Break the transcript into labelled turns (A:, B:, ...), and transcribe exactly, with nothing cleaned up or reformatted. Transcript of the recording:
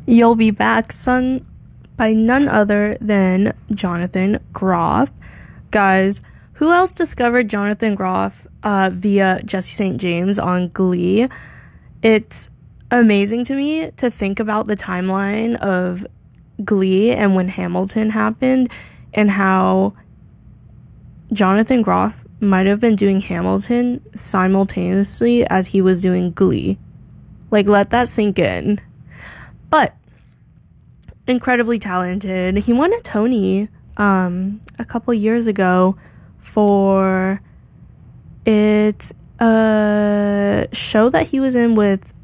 A: You'll Be Back, sung by none other than Jonathan Groff. Guys, who else discovered Jonathan Groff uh, via Jesse Saint James on Glee? It's amazing to me to think about the timeline of Glee and when Hamilton happened and how Jonathan Groff might have been doing Hamilton simultaneously as he was doing Glee. Like, let that sink in. But incredibly talented. He won a Tony um, a couple years ago for it's a show that he was in with